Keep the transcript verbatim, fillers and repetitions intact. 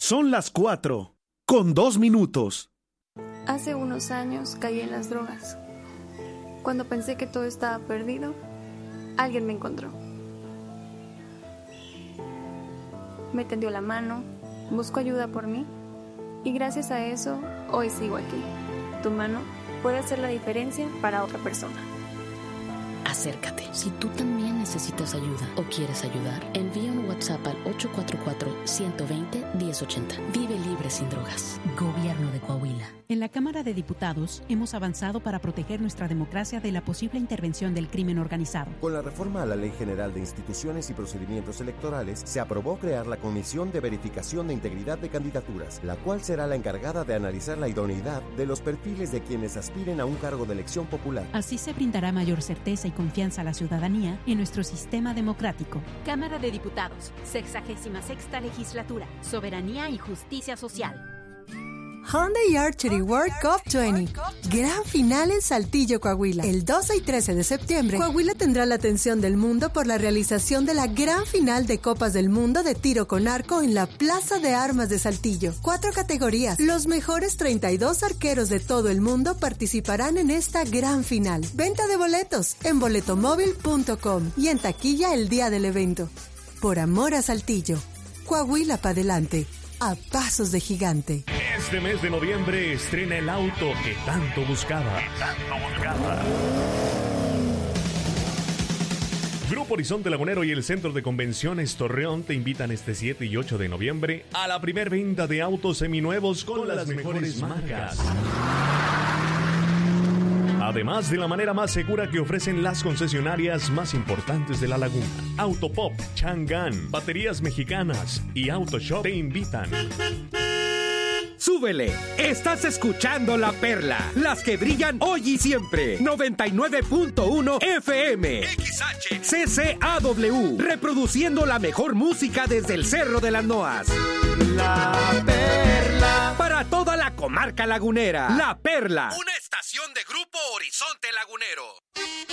Son las cuatro, con dos minutos. Hace unos años caí en las drogas. Cuando pensé que todo estaba perdido, alguien me encontró. Me tendió la mano, buscó ayuda por mí y gracias a eso hoy sigo aquí. Tu mano puede hacer la diferencia para otra persona. Acércate. Si tú también necesitas ayuda o quieres ayudar, envía un WhatsApp al ocho cuatro cuatro, uno dos cero, uno cero ocho cero. Vive libre sin drogas. Gobierno de Coahuila. En la Cámara de Diputados hemos avanzado para proteger nuestra democracia de la posible intervención del crimen organizado. Con la reforma a la Ley General de Instituciones y Procedimientos Electorales, se aprobó crear la Comisión de Verificación de Integridad de Candidaturas, la cual será la encargada de analizar la idoneidad de los perfiles de quienes aspiren a un cargo de elección popular. Así se brindará mayor certeza y confianza a la ciudadanía en nuestro sistema democrático. Cámara de Diputados, sexagésima sexta legislatura, soberanía y justicia social. Hyundai Archery World Cup veinte. Gran final en Saltillo, Coahuila. El doce y trece de septiembre, Coahuila tendrá la atención del mundo por la realización de la gran final de Copas del Mundo de tiro con arco en la Plaza de Armas de Saltillo. Cuatro categorías. Los mejores treinta y dos arqueros de todo el mundo participarán en esta gran final. Venta de boletos en boletomóvil punto com y en taquilla el día del evento. Por amor a Saltillo. Coahuila pa' adelante. A pasos de gigante. Este mes de noviembre estrena el auto que tanto buscaba. Que tanto buscaba. Grupo Horizonte Lagunero y el Centro de Convenciones Torreón te invitan este siete y ocho de noviembre a la primer venta de autos seminuevos con, con las, las mejores, mejores marcas. Además de la manera más segura que ofrecen las concesionarias más importantes de la laguna. Autopop, Chang'an, Baterías Mexicanas y Autoshop te invitan. ¡Súbele! Estás escuchando La Perla, las que brillan hoy y siempre. noventa y nueve punto uno F M. X H. C C A W. Reproduciendo la mejor música desde el Cerro de las Noas. La Perla. Para toda la comarca lagunera. La Perla. Una estación de Grupo Horizonte Lagunero.